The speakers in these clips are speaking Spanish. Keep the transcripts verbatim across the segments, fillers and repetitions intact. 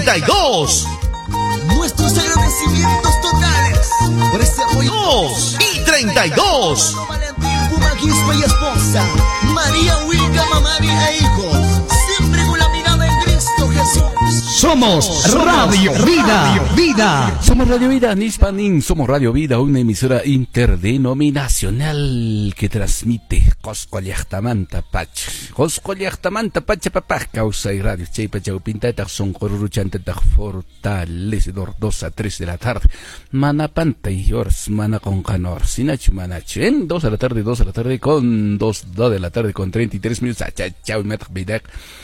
treinta y dos. Nuestros agradecimientos totales por este apoyo. dos y treinta y dos. Valentín Pumaquispa y esposa, María Wilca, Mamari e hijos, siempre con la mirada en Cristo Jesús. Somos Radio Vida, Vida. Somos Radio Vida, Nispanin. Somos Radio Vida, una emisora interdenominacional que transmite Coscollachtamanta Pach. Coscollachtamanta Pacha Papaj, causa y radio. Chaypa Chaupintata, son corruchantata, fortalecedor, dos a tres de la tarde. Mana panta y horas, mana con canor. Sinachu, manachu. En dos a la tarde, dos a la tarde, con dos, dos de la tarde, con treinta y tres minutos. Chao, y metak bidak.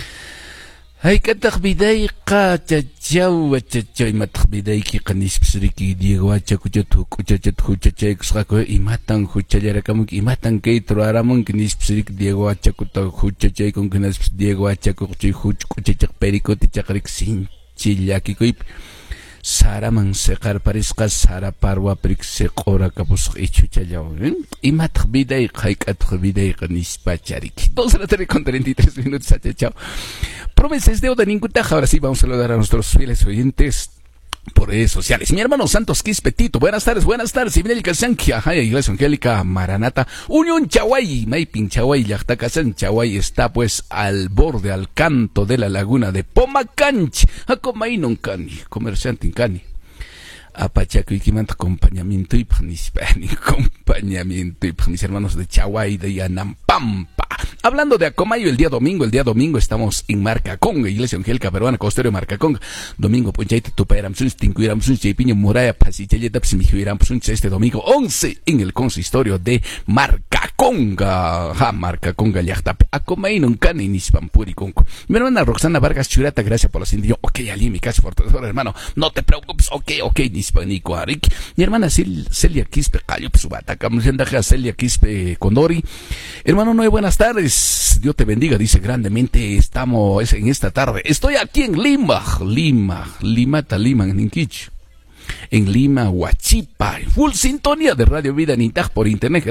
Ay, kataq bidayqa chachaw chachaw mataq bidayki qanispisriki Diego achakuchatu kuchachat huchachaykusqaku imatan huchallarakamunki imatan kaytru aramunki nispisriki Diego achakuta huchachaykunki naspis Diego achakuqchay huchkuchachaq perikoti chaqrik sinchillakikuypi Saraman seqar parisqa sara parwa prik seqora kapusq ichuchallaw imataq bidayqa hayk'ataq bidayqa nispachariki dos de la tarde con treinta y tres minutos. Chao. Promesa es deuda ningutaja. Ahora sí vamos a saludar a nuestros fieles oyentes por redes sociales. Mi hermano Santos Quispetito, buenas tardes, buenas tardes. Evangélica Sanquia, Iglesia Angélica Maranata, Unión Chaguay, Maipin Chaguay, Yachtacasan Chaguay está pues al borde, al canto de la laguna de Pomacanch, a Comainon Cani, comerciante en Cani. Apachaco y Quimanta, acompañamiento y panispan, acompañamiento y mis hermanos de Chaguay, de Yanampampa. Hablando de Acomayo, el día domingo, el día domingo estamos en Marcaconga, Iglesia Angélica Peruana, Costerio Marcaconga. Domingo, Punchaita, Tupayaram Suns, Tincuiram Suns, Chaipiño, Muraya, Pasichayeta, Psimijuiram Suns, este domingo once en el consistorio de Marcaconga. Ja, Marcaconga, Yachtape, Acomayo, Nuncani, Nispampuri, Conco. Mi hermana Roxana Vargas Churata, gracias por la sintonía. Ok, Ali, mi casa fortalecedor, hermano, no te preocupes, ok, ok, Nispanico, Arik. Mi hermana Celia Quispe, Cayo, Psubata, Camusendaja, Celia Quispe, Condori. Hermano Noé, buenas tardes. Dios te bendiga, dice grandemente. Estamos en esta tarde. Estoy aquí en Lima, Lima, Limata, Lima, en Ninquich. En Lima, Huachipa. Full sintonía de Radio Vida Nintag por internet.